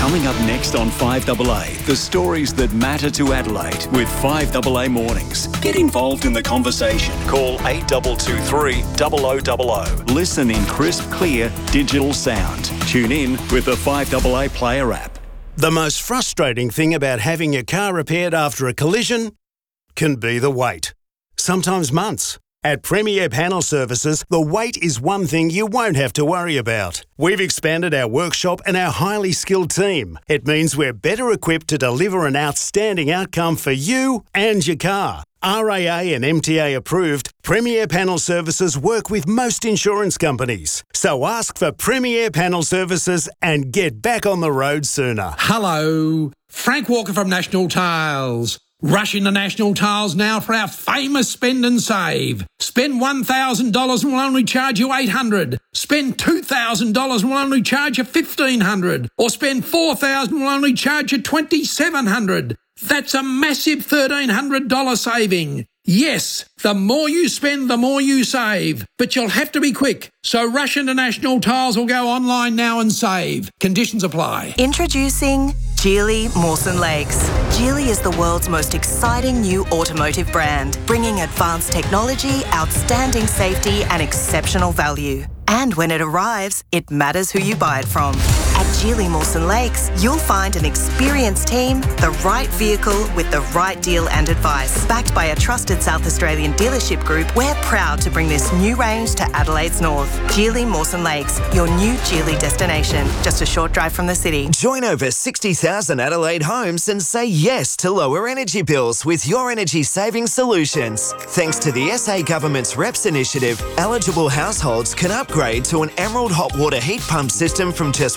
Coming up next on 5AA, the stories that matter to Adelaide with 5AA Mornings. Get involved in the conversation. Call 8223 0000. Listen in crisp, clear, digital sound. Tune in with the 5AA Player app. The most frustrating thing about having your car repaired after a collision can be the wait. Sometimes months. At Premier Panel Services, the wait is one thing you won't have to worry about. We've expanded our workshop and our highly skilled team. It means we're better equipped to deliver an outstanding outcome for you and your car. RAA and MTA approved, Premier Panel Services work with most insurance companies. So ask for Premier Panel Services and get back on the road sooner. Hello, Frank Walker from National Tiles. Rush into National Tiles now for our famous spend and save. Spend $1,000 and we'll only charge you $800. Spend $2,000 and we'll only charge you $1,500. Or spend $4,000 and we'll only charge you $2,700. That's a massive $1,300 saving. Yes, the more you spend, the more you save. But you'll have to be quick. So rush into National Tiles or go online now and save. Conditions apply. Introducing Geely Mawson Lakes. Geely is the world's most exciting new automotive brand, bringing advanced technology, outstanding safety and exceptional value. And when it arrives, it matters who you buy it from. At Geely Mawson Lakes, you'll find an experienced team, the right vehicle with the right deal and advice. Backed by a trusted South Australian dealership group, we're proud to bring this new range to Adelaide's north. Geely Mawson Lakes, your new Geely destination, just a short drive from the city. Join over 60,000 Adelaide homes and say yes to lower energy bills with your energy saving solutions. Thanks to the SA Government's REPS initiative, eligible households can upgrade to an Emerald hot water heat pump system from just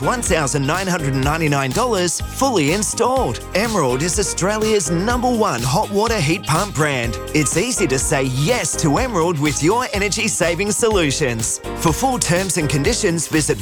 $1,999 fully installed. Emerald is Australia's #1 hot water heat pump brand. It's easy to say yes to Emerald with your energy saving solutions. For full terms and conditions, visit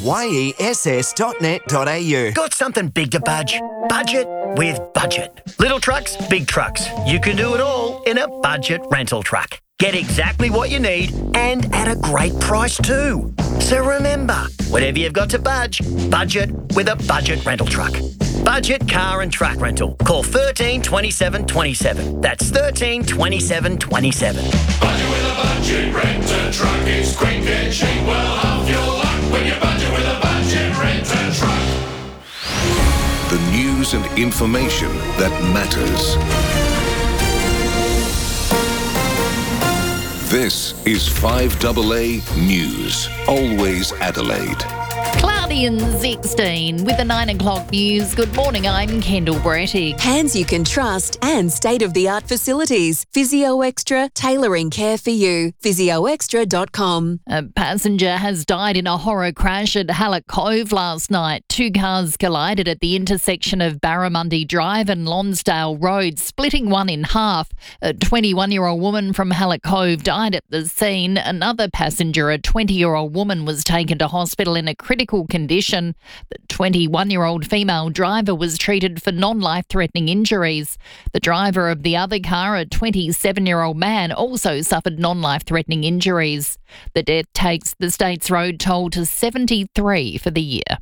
yess.net.au. Got something big to budge? Budget with Budget. Little trucks, big trucks. You can do it all in a budget rental truck. Get exactly what you need and at a great price too. So remember, whatever you've got to budget with a budget rental truck. Budget car and truck rental. Call 13 27 27. That's 13 27 27. Budget with a budget renter truck. It's quick and cheap. Well, half your luck when you budget with a budget renter truck. The news and information that matters. This is 5AA News. Always Adelaide. Cloudy and 16 with the 9 o'clock news. Good morning, I'm Kendall Brettig. Hands you can trust and state-of-the-art facilities. Physio Extra, tailoring care for you. physioextra.com. A passenger has died in a horror crash at Hallett Cove last night. Two cars collided at the intersection of Barramundi Drive and Lonsdale Road, splitting one in half. A 21-year-old woman from Hallett Cove died at the scene. Another passenger, a 20-year-old woman, was taken to hospital in a critical condition. The 21-year-old female driver was treated for non-life-threatening injuries. The driver of the other car, a 27-year-old man, also suffered non-life-threatening injuries. The death takes the state's road toll to 73 for the year.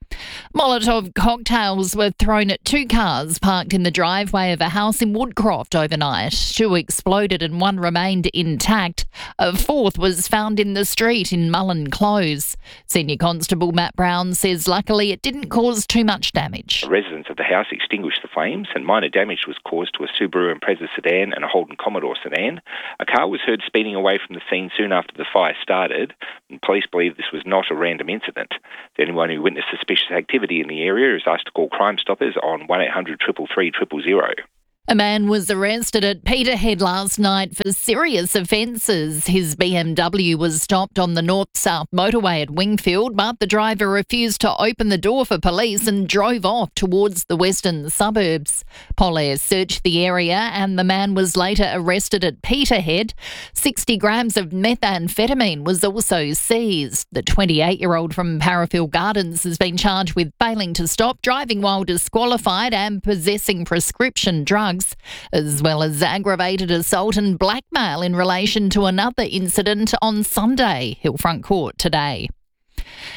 Molotov cocktails were thrown at two cars parked in the driveway of a house in Woodcroft overnight. Two exploded and one remained intact. A fourth was found in the street in Mullen Close. Senior Constable Matt Brown says luckily it didn't cause too much damage. Residents of the house extinguished the flames and minor damage was caused to a Subaru Impreza sedan and a Holden Commodore sedan. A car was heard speeding away from the scene soon after the fire started, and police believe this was not a random incident. Anyone who witnessed suspicious activity in the area is asked to call Crime Stoppers on 1800 333 000. A man was arrested at Peterhead last night for serious offences. His BMW was stopped on the north-south motorway at Wingfield, but the driver refused to open the door for police and drove off towards the western suburbs. Police searched the area and the man was later arrested at Peterhead. 60 grams of methamphetamine was also seized. The 28-year-old from Parafield Gardens has been charged with failing to stop, driving while disqualified and possessing prescription drugs, as well as aggravated assault and blackmail in relation to another incident on Sunday, Hillfront Court today.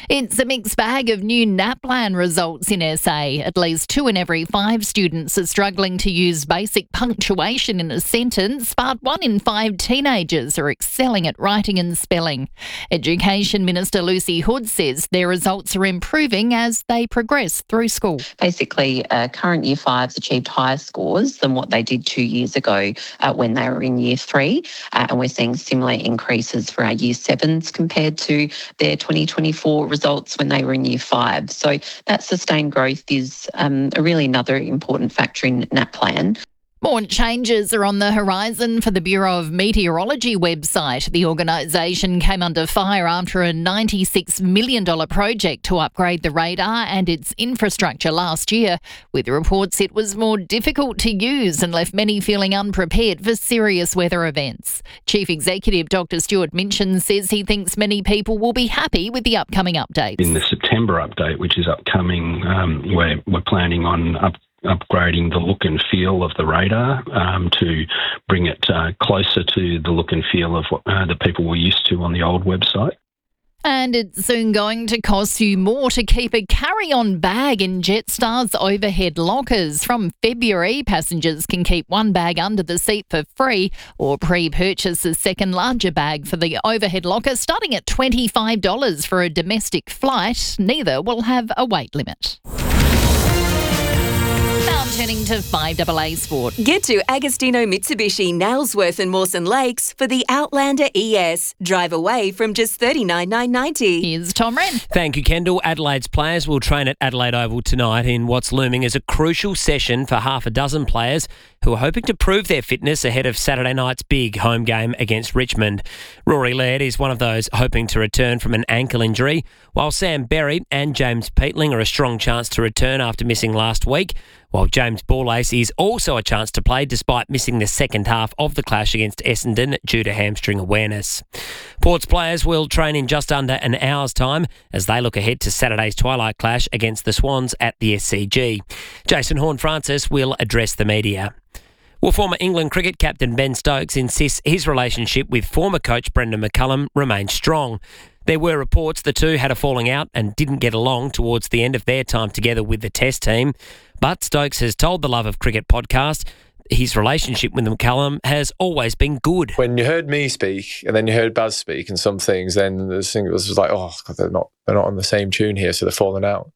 It's a mixed bag of new NAPLAN results in SA. At least 2 in every 5 students are struggling to use basic punctuation in a sentence, but 1 in 5 teenagers are excelling at writing and spelling. Education Minister Lucy Hood says their results are improving as they progress through school. Basically, current Year 5s achieved higher scores than what they did 2 years ago when they were in Year 3, and we're seeing similar increases for our Year 7s compared to their 2024 results when they were in Year 5. So that sustained growth is really another important factor in NAPLAN. More changes are on the horizon for the Bureau of Meteorology website. The organisation came under fire after a $96 million project to upgrade the radar and its infrastructure last year, with reports it was more difficult to use and left many feeling unprepared for serious weather events. Chief Executive Dr Stuart Minchin says he thinks many people will be happy with the upcoming updates. In the September update, which is upcoming, we're planning on upgrading the look and feel of the radar to bring it closer to the look and feel of what the people were used to on the old website. And it's soon going to cost you more to keep a carry-on bag in Jetstar's overhead lockers. From February, passengers can keep 1 bag under the seat for free or pre-purchase a second larger bag for the overhead locker, starting at $25 for a domestic flight. Neither will have a weight limit. Turning to 5AA Sport. Get to Agostino Mitsubishi, Nailsworth and Mawson Lakes for the Outlander ES. Drive away from just $39,990. Here's Tom Wren. Thank you, Kendall. Adelaide's players will train at Adelaide Oval tonight in what's looming as a crucial session for half a dozen players who are hoping to prove their fitness ahead of Saturday night's big home game against Richmond. Rory Laird is one of those hoping to return from an ankle injury, while Sam Berry and James Peatling are a strong chance to return after missing last week, while James Ballacey is also a chance to play despite missing the second half of the clash against Essendon due to hamstring awareness. Port's players will train in just under an hour's time as they look ahead to Saturday's twilight clash against the Swans at the SCG. Jason Horne-Francis will address the media. Well, former England cricket captain Ben Stokes insists his relationship with former coach Brendan McCullum remains strong. There were reports the two had a falling out and didn't get along towards the end of their time together with the Test team. But Stokes has told the Love of Cricket podcast his relationship with McCullum has always been good. When you heard me speak and then you heard Baz speak and some things, then the thing was like, oh, God, they're not on the same tune here, so they're falling out.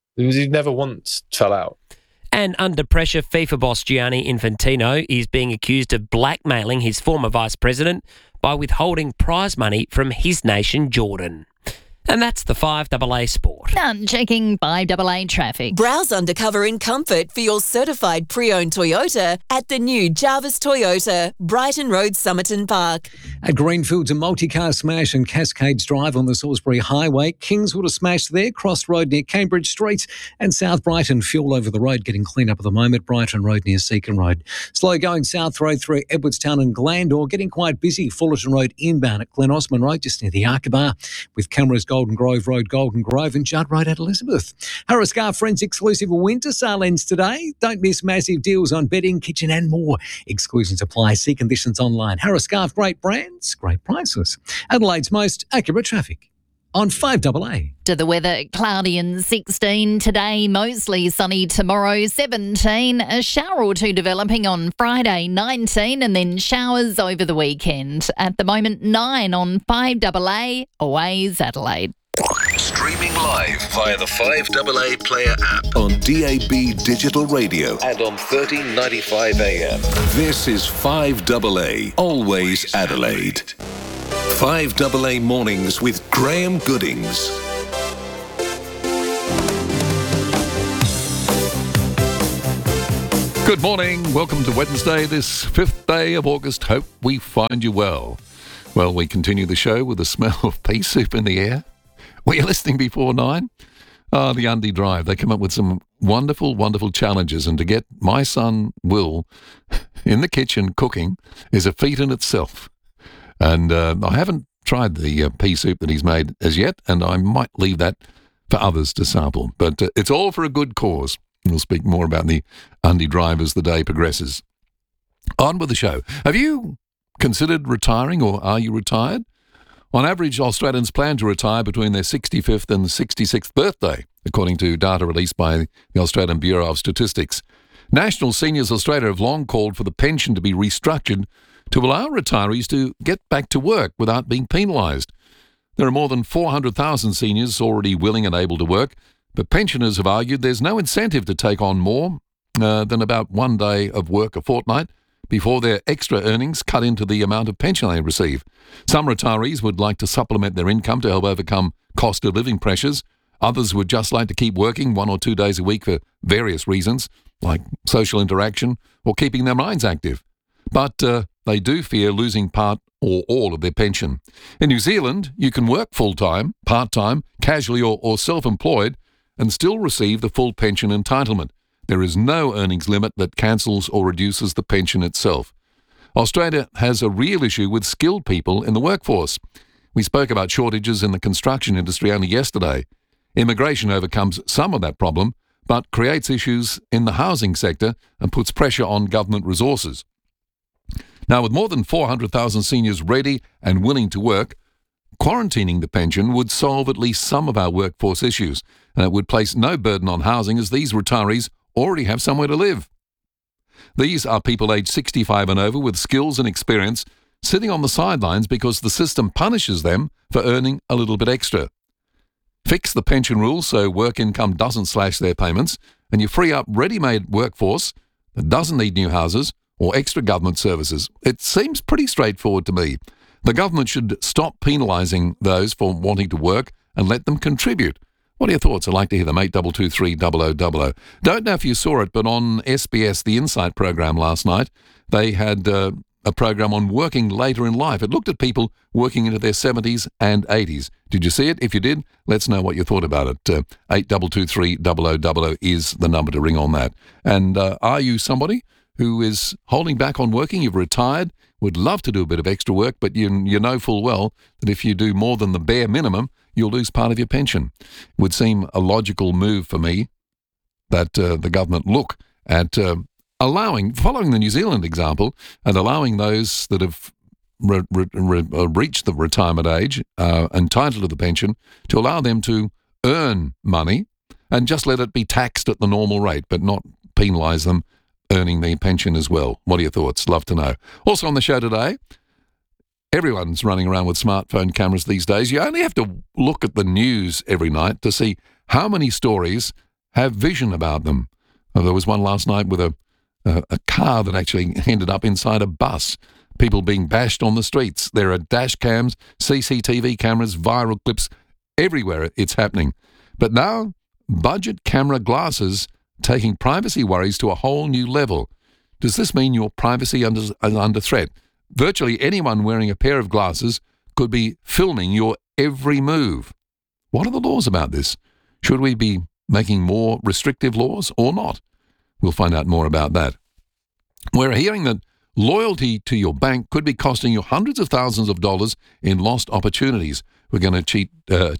He never once fell out. And under pressure, FIFA boss Gianni Infantino is being accused of blackmailing his former vice president by withholding prize money from his nation, Jordan. And that's the 5AA Sport. Now checking 5AA traffic. Browse undercover in comfort for your certified pre-owned Toyota at the new Jarvis Toyota, Brighton Road, Somerton Park. At Greenfields, a multi-car smash in Cascades Drive on the Salisbury Highway. Kingswood, a smash there. Cross Road near Cambridge Street. And South Brighton, fuel over the road getting cleaned up at the moment. Brighton Road near Seacon Road. Slow going South Road through Edwardstown and Glandore. Getting quite busy. Fullerton Road inbound at Glen Osmond Road, just near the Arkabar. With cameras Golden Grove Road, Golden Grove and Judd Road at Elizabeth. Harris Scarf Friends exclusive winter sale ends today. Don't miss massive deals on bedding, kitchen and more. Exclusions apply. See conditions online. Harris Scarf, great brands, great prices. Adelaide's most accurate traffic on 5AA. To the weather, cloudy and 16 today, mostly sunny tomorrow, 17. A shower or two developing on Friday, 19, and then showers over the weekend. At the moment, 9 on 5AA, Always Adelaide. Streaming live via the 5AA Player app on DAB Digital Radio and on 1395 AM. This is 5AA, Always Adelaide. 5AA Mornings with Graham Goodings. Good morning. Welcome to Wednesday, this 5th day of August. Hope we find you well. Well, we continue the show with the smell of pea soup in the air. Were you listening before 9? The Undy Drive. They come up with some wonderful, wonderful challenges. And to get my son, Will, in the kitchen cooking is a feat in itself. And I haven't tried the pea soup that he's made as yet, and I might leave that for others to sample. But it's all for a good cause. We'll speak more about the Undy Drive as the day progresses. On with the show. Have you considered retiring, or are you retired? On average, Australians plan to retire between their 65th and 66th birthday, according to data released by the Australian Bureau of Statistics. National Seniors Australia have long called for the pension to be restructured to allow retirees to get back to work without being penalised. There are more than 400,000 seniors already willing and able to work, but pensioners have argued there's no incentive to take on more than about 1 day of work a fortnight before their extra earnings cut into the amount of pension they receive. Some retirees would like to supplement their income to help overcome cost of living pressures. Others would just like to keep working 1 or 2 days a week for various reasons, like social interaction or keeping their minds active. But they do fear losing part or all of their pension. In New Zealand, you can work full-time, part-time, casually or self-employed and still receive the full pension entitlement. There is no earnings limit that cancels or reduces the pension itself. Australia has a real issue with skilled people in the workforce. We spoke about shortages in the construction industry only yesterday. Immigration overcomes some of that problem, but creates issues in the housing sector and puts pressure on government resources. Now, with more than 400,000 seniors ready and willing to work, quarantining the pension would solve at least some of our workforce issues, and it would place no burden on housing as these retirees already have somewhere to live. These are people aged 65 and over with skills and experience sitting on the sidelines because the system punishes them for earning a little bit extra. Fix the pension rules so work income doesn't slash their payments, and you free up ready-made workforce that doesn't need new houses or extra government services. It seems pretty straightforward to me. The government should stop penalising those for wanting to work and let them contribute. What are your thoughts? I'd like to hear them. 8223 0000. Don't know if you saw it, but on SBS, the Insight program last night, they had a program on working later in life. It looked at people working into their 70s and 80s. Did you see it? If you did, let's know what you thought about it. 8223 0000 is the number to ring on that. And are you somebody who is holding back on working? You've retired, would love to do a bit of extra work, but you know full well that if you do more than the bare minimum, you'll lose part of your pension. It would seem a logical move for me that the government look at following the New Zealand example, and allowing those that have reached the retirement age, entitled to the pension, to allow them to earn money and just let it be taxed at the normal rate, but not penalise them earning their pension as well. What are your thoughts? Love to know. Also on the show today, everyone's running around with smartphone cameras these days. You only have to look at the news every night to see how many stories have vision about them. There was one last night with a car that actually ended up inside a bus, people being bashed on the streets. There are dash cams, CCTV cameras, viral clips, everywhere it's happening. But now, budget camera glasses taking privacy worries to a whole new level. Does this mean your privacy is under threat? Virtually anyone wearing a pair of glasses could be filming your every move. What are the laws about this? Should we be making more restrictive laws or not? We'll find out more about that. We're hearing that loyalty to your bank could be costing you hundreds of thousands of dollars in lost opportunities. We're going to cheat.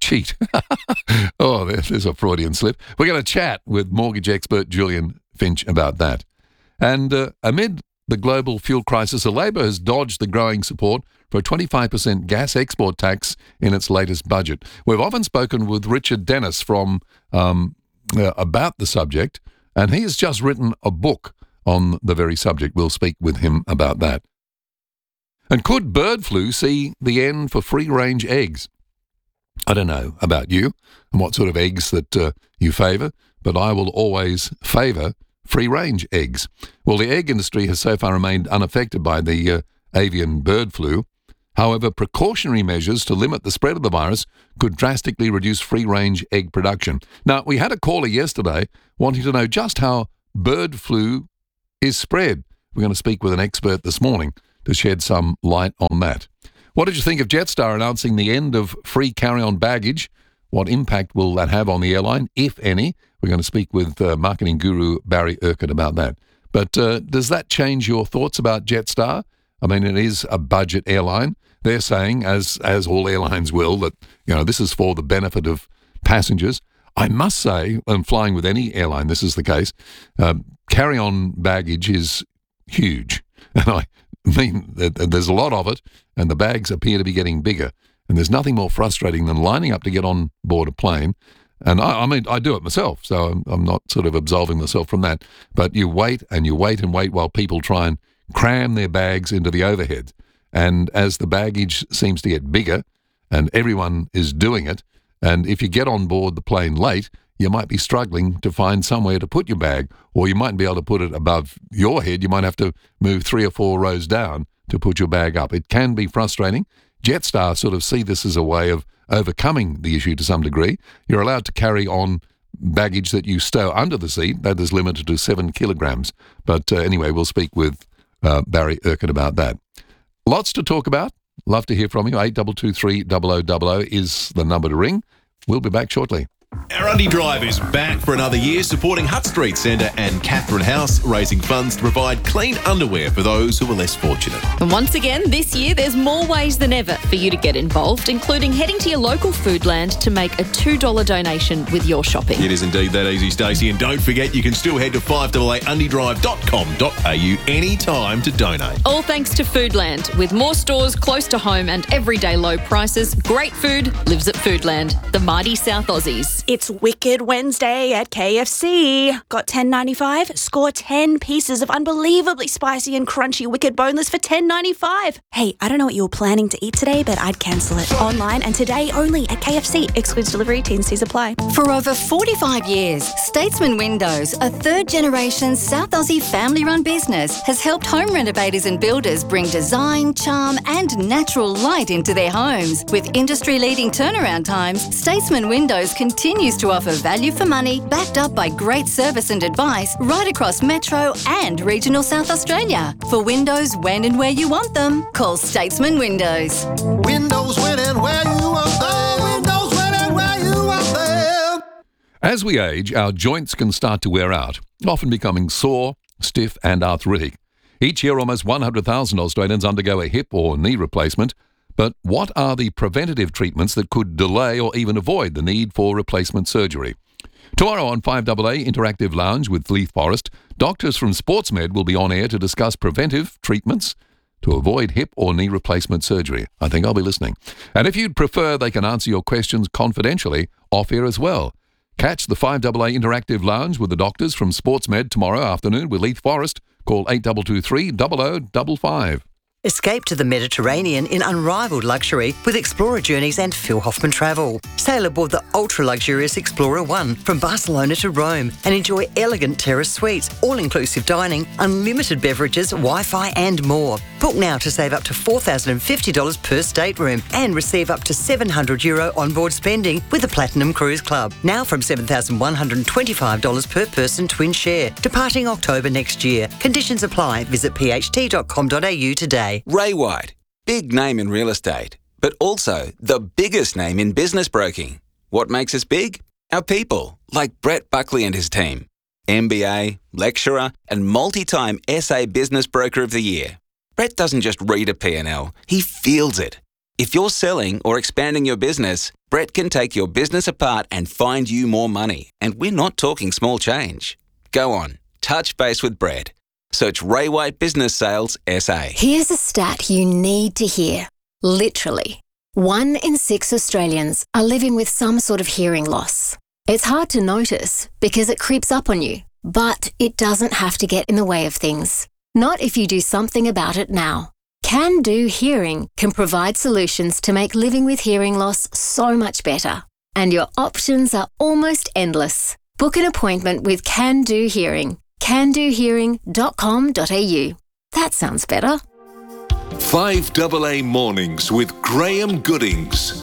Oh, there's a Freudian slip. We're going to chat with mortgage expert Julian Finch about that. And amid the global fuel crisis, Labor has dodged the growing support for a 25% gas export tax in its latest budget. We've often spoken with Richard Dennis from about the subject, and he has just written a book on the very subject. We'll speak with him about that. And could bird flu see the end for free-range eggs? I don't know about you and what sort of eggs that you favour, but I will always favour free-range eggs. Well, the egg industry has so far remained unaffected by the avian bird flu. However, precautionary measures to limit the spread of the virus could drastically reduce free-range egg production. Now, we had a caller yesterday wanting to know just how bird flu is spread. We're going to speak with an expert this morning to shed some light on that. What did you think of Jetstar announcing the end of free carry-on baggage? What impact will that have on the airline, if any? We're going to speak with marketing guru Barry Urquhart about that. But does that change your thoughts about Jetstar? I mean, it is a budget airline. They're saying, as all airlines will, that this is for the benefit of passengers. I must say, when flying with any airline, this is the case, carry-on baggage is huge. And I mean, there's a lot of it, and the bags appear to be getting bigger. And there's nothing more frustrating than lining up to get on board a plane. And I mean, I do it myself, so I'm not sort of absolving myself from that. But you wait and you wait and wait while people try and cram their bags into the overhead. And as the baggage seems to get bigger and everyone is doing it, and if you get on board the plane late, you might be struggling to find somewhere to put your bag, or you mightn't be able to put it above your head. You might have to move 3 or 4 rows down to put your bag up. It can be frustrating. Jetstar sort of see this as a way of overcoming the issue to some degree. You're allowed to carry on baggage that you stow under the seat. That is limited to 7 kilograms. But anyway, we'll speak with Barry Erkin about that. Lots to talk about. Love to hear from you. 8223 0000 is the number to ring. We'll be back shortly. Our Undy Drive is back for another year, supporting Hutt Street Centre and Catherine House, raising funds to provide clean underwear for those who are less fortunate. And once again, this year there's more ways than ever for you to get involved, including heading to your local Foodland to make a $2 donation with your shopping. It is indeed that easy, Stacey. And don't forget, you can still head to 5AA.undydrive.com.au anytime to donate. All thanks to Foodland. With more stores close to home and everyday low prices, great food lives at Foodland, the mighty South Aussies. It's Wicked Wednesday at KFC. Got $10.95? Score 10 pieces of unbelievably spicy and crunchy Wicked Boneless for $10.95. Hey, I don't know what you were planning to eat today, but I'd cancel it. Online and today only at KFC. Excludes delivery. T&Cs apply. For over 45 years, Statesman Windows, a third-generation South Aussie family-run business, has helped home renovators and builders bring design, charm and natural light into their homes. With industry-leading turnaround times, Statesman Windows continues to offer value for money, backed up by great service and advice right across Metro and regional South Australia. For windows when and where you want them, call Statesman Windows. Windows when and where you want them. Windows when and where you want them. As we age, our joints can start to wear out, often becoming sore, stiff and arthritic. Each year, almost 100,000 Australians undergo a hip or knee replacement. But what are the preventative treatments that could delay or even avoid the need for replacement surgery? Tomorrow on 5AA Interactive Lounge with Leith Forrest, doctors from SportsMed will be on air to discuss preventive treatments to avoid hip or knee replacement surgery. I think I'll be listening. And if you'd prefer, they can answer your questions confidentially off air as well. Catch the 5AA Interactive Lounge with the doctors from SportsMed tomorrow afternoon with Leith Forrest. Call 8223 0055. Escape to the Mediterranean in unrivaled luxury with Explorer Journeys and Phil Hoffman Travel. Sail aboard the ultra-luxurious Explorer One from Barcelona to Rome and enjoy elegant terrace suites, all-inclusive dining, unlimited beverages, Wi-Fi and more. Book now to save up to $4,050 per stateroom and receive up to €700 onboard spending with the Platinum Cruise Club. Now from $7,125 per person twin share. Departing October next year. Conditions apply. Visit pht.com.au today. Ray White, big name in real estate, but also the biggest name in business broking. What makes us big? Our people, like Brett Buckley and his team. MBA, lecturer, and multi-time SA Business Broker of the Year. Brett doesn't just read a P&L, he feels it. If you're selling or expanding your business, Brett can take your business apart and find you more money. And we're not talking small change. Go on, touch base with Brett. Search Ray White Business Sales SA. Here's a stat you need to hear. Literally, 1 in 6 Australians are living with some sort of hearing loss. It's hard to notice because it creeps up on you, but it doesn't have to get in the way of things. Not if you do something about it now. Can Do Hearing can provide solutions to make living with hearing loss so much better. And your options are almost endless. Book an appointment with Can Do Hearing. candohearing.com.au. That sounds better. 5AA Mornings with Graham Goodings.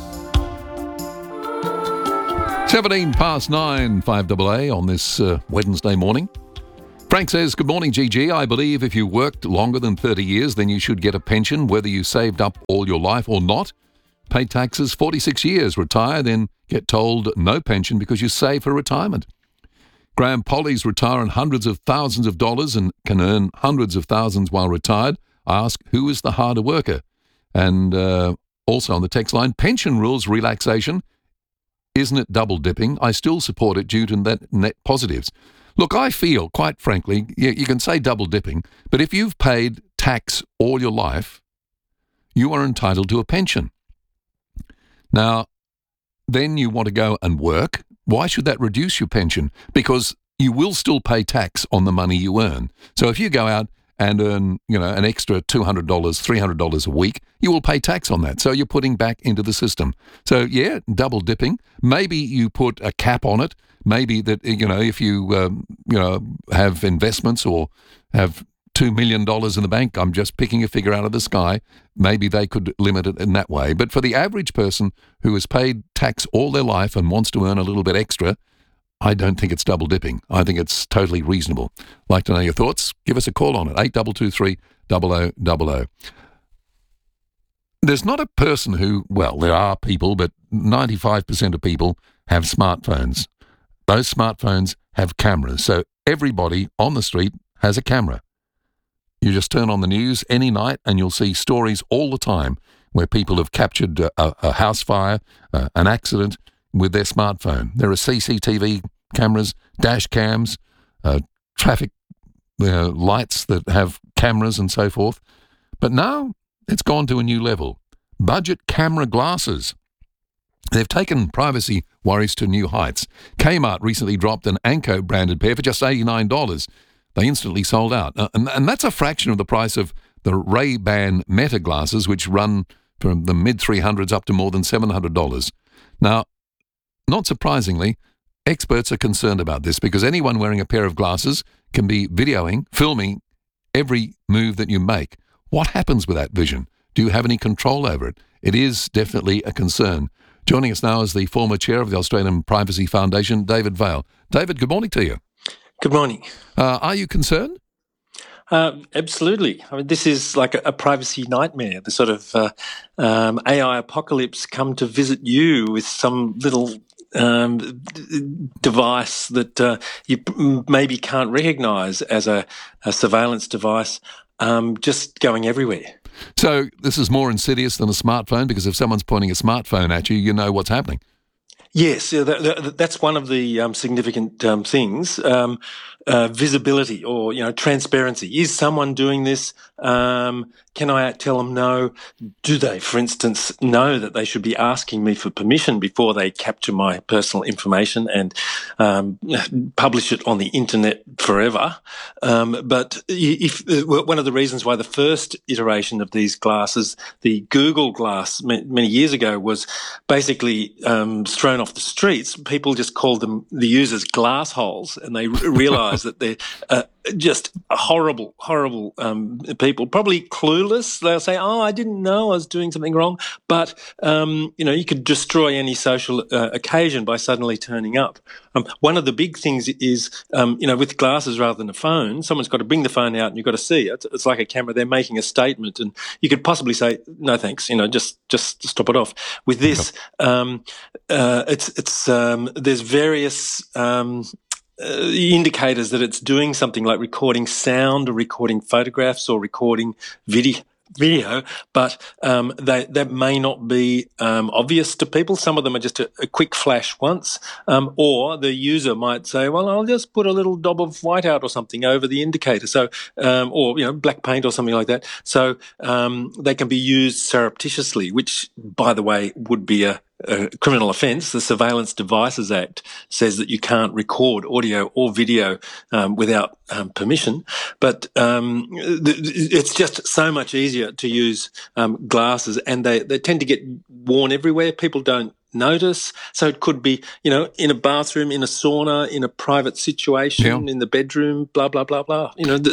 17 past 9, 5AA on this Wednesday morning. Frank says, good morning, GG. I believe if you worked longer than 30 years, then you should get a pension, whether you saved up all your life or not. Pay taxes 46 years, retire, then get told no pension because you save for retirement. Graham Polly's retire on hundreds of thousands of dollars and can earn hundreds of thousands while retired. Ask, who is the harder worker? And also on the text line, pension rules relaxation. Isn't it double dipping? I still support it due to net positives. Look, I feel, quite frankly, you can say double dipping, but if you've paid tax all your life, you are entitled to a pension. Now, then you want to go and work. Why should that reduce your pension? Because you will still pay tax on the money you earn. So if you go out and earn, an extra $200, $300 a week, you will pay tax on that. So you're putting back into the system. So yeah, double dipping. Maybe you put a cap on it. Maybe that, if you, have investments or have $2 million in the bank, I'm just picking a figure out of the sky, maybe they could limit it in that way. But for the average person who has paid tax all their life and wants to earn a little bit extra, I don't think it's double dipping. I think it's totally reasonable. Like to know your thoughts? Give us a call on it, 8223 0000. There's not a person who, well, there are people, but 95% of people have smartphones. Those smartphones have cameras. So everybody on the street has a camera. You just turn on the news any night and you'll see stories all the time where people have captured a house fire, an accident with their smartphone. There are CCTV cameras, dash cams, traffic lights that have cameras and so forth. But now it's gone to a new level. Budget camera glasses. They've taken privacy worries to new heights. Kmart recently dropped an Anko branded pair for just $89. They instantly sold out. And that's a fraction of the price of the Ray-Ban Meta glasses, which run from the mid-300s up to more than $700. Now, not surprisingly, experts are concerned about this because anyone wearing a pair of glasses can be videoing, filming every move that you make. What happens with that vision? Do you have any control over it? It is definitely a concern. Joining us now is the former chair of the Australian Privacy Foundation, David Vaile. David, good morning to you. Good morning. Are you concerned? Absolutely. I mean, this is like a privacy nightmare. The sort of AI apocalypse come to visit you with some little device that you maybe can't recognise as a surveillance device, just going everywhere. So this is more insidious than a smartphone because if someone's pointing a smartphone at you, you know what's happening. Yes, that's one of the significant things. Visibility or, transparency. Is someone doing this? Can I tell them no? Do they, for instance, know that they should be asking me for permission before they capture my personal information and publish it on the internet forever? But if one of the reasons why the first iteration of these glasses, the Google Glass many years ago, was basically thrown off the streets, people just called them, the users, glass holes, and they realised that they're just horrible people, probably clueless. They'll say, "Oh, I didn't know I was doing something wrong," but you could destroy any social occasion by suddenly turning up. One of the big things is, with glasses rather than a phone, someone's got to bring the phone out and you've got to see it. It's like a camera. They're making a statement, and you could possibly say, "No, thanks," just stop it off. With this, there's various indicators that it's doing something like recording sound or recording photographs or recording video, but that may not be obvious to people. Some of them are just a quick flash once, or the user might say, well, I'll just put a little daub of whiteout or something over the indicator, so or black paint or something like that. So they can be used surreptitiously, which, by the way, would be a criminal offence. The Surveillance Devices Act says that you can't record audio or video without permission. But it's just so much easier to use glasses, and they tend to get worn everywhere. People don't notice. So it could be, in a bathroom, in a sauna, in a private situation, in the bedroom, blah, blah, blah, blah.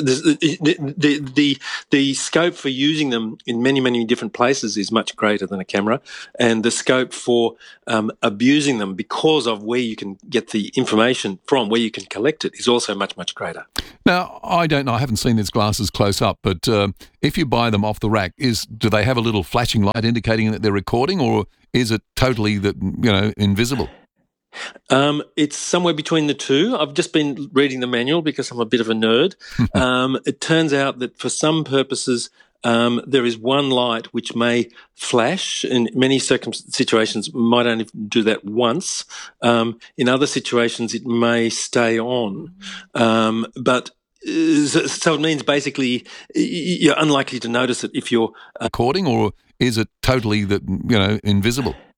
The scope for using them in many, many different places is much greater than a camera. And the scope for abusing them because of where you can get the information from, where you can collect it, is also much, much greater. Now, I don't know, I haven't seen these glasses close up, but if you buy them off the rack, do they have a little flashing light indicating that they're recording, or is it totally invisible? It's somewhere between the two. I've just been reading the manual because I'm a bit of a nerd. It turns out that for some purposes, there is one light which may flash. In many situations, might only do that once. In other situations, it may stay on. But so it means basically you're unlikely to notice it if you're recording, or is it totally invisible?